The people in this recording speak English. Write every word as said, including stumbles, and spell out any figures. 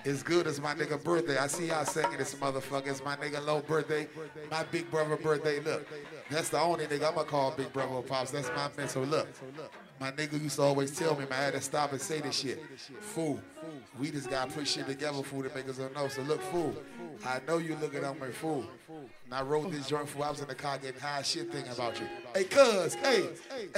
It's good. It's my nigga birthday. I see y'all singing this motherfucker. It's my nigga Low birthday. My big brother birthday. Look, that's the only nigga I'm gonna call big brother or pops. That's my man. So look, my nigga used to always tell me, man, I had to stop and say this shit. Fool, we just gotta put shit together, fool, to make us know. So look, fool, I know you looking at me, fool. And I wrote this joint, fool. I was in the car getting high shit thinking about you. Hey, cuz, hey.